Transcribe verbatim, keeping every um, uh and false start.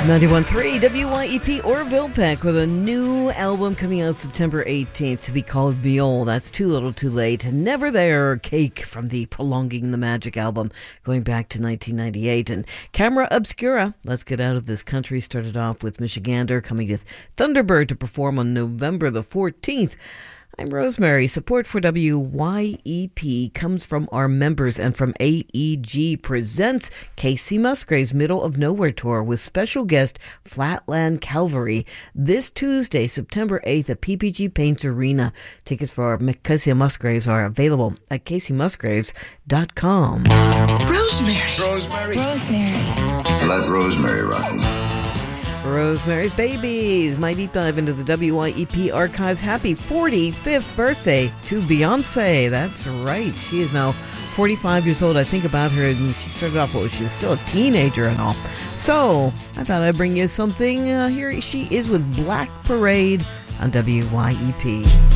ninety-one point three W Y E P Orville Peck with a new album coming out September eighteenth to be called Viol. That's Too Little Too Late. Never There, Cake from the Prolonging the Magic album going back to nineteen ninety-eight. And Camera Obscura, Let's Get Out of This Country, started off with Michigander coming with Thunderbird to perform on November the fourteenth. I'm Rosemary. Support for W Y E P comes from our members and from A E G presents Casey Musgrave's Middle of Nowhere Tour with special guest Flatland Calvary this Tuesday, September eighth at P P G Paints Arena. Tickets for Casey Musgraves are available at casey musgraves dot com. Rosemary. Rosemary. Rosemary. Let Rosemary rock it. Rosemary's Babies, my deep dive into the W Y E P archives. Happy forty-fifth birthday to Beyonce. That's right. She is now forty-five years old. I think about her, and she started off, well, she was still a teenager and all. So I thought I'd bring you something. Uh, here she is with Black Parade on W Y E P.